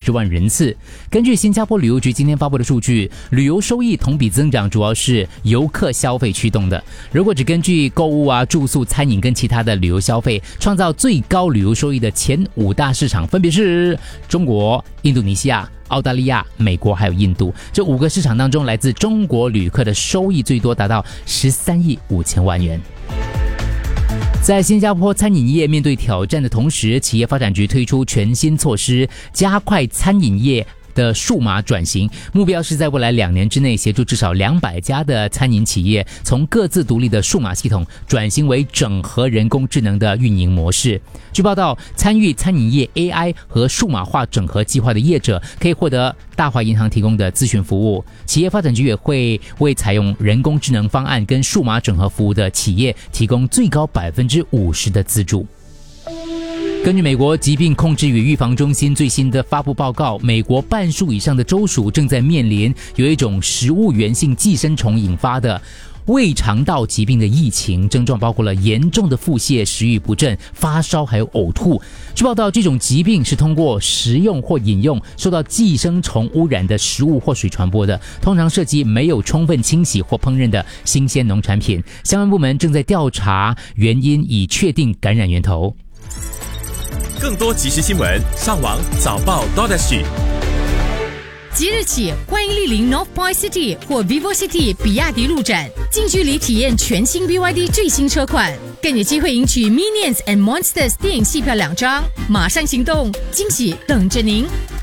50万人次。根据新加坡旅游局今天发布的数据，旅游收益同比增长主要是游客消费驱动的。如果只根据购物住宿、餐饮跟其他的旅游消费，创造最高旅游收益的前5大市场分别是中国、印度尼西亚、澳大利亚、美国还有印度。这5个市场当中，来自中国旅客的收益最多，达到13亿5千万元。在新加坡餐饮业面对挑战的同时，企业发展局推出全新措施，加快餐饮业的数码转型，目标是在未来2年之内协助至少200家的餐饮企业从各自独立的数码系统转型为整合人工智能的运营模式。据报道，参与餐饮业 AI 和数码化整合计划的业者可以获得大华银行提供的咨询服务，企业发展局也会为采用人工智能方案跟数码整合服务的企业提供最高50%的资助。根据美国疾病控制与预防中心最新的发布报告，美国半数以上的州属正在面临有一种食物源性寄生虫引发的胃肠道疾病的疫情，症状包括了严重的腹泻、食欲不振、发烧还有呕吐。据报道，这种疾病是通过食用或饮用受到寄生虫污染的食物或水传播的，通常涉及没有充分清洗或烹饪的新鲜农产品。相关部门正在调查原因，以确定感染源头。 更多即时新闻，上网早报 .SG。 即日起，欢迎莅临 North Point City 或 Vivo City 比亚迪路展，近距离体验全新 BYD 最新车款，更有机会赢取 Minions and Monsters 电影戏票2张。马上行动，惊喜等着您！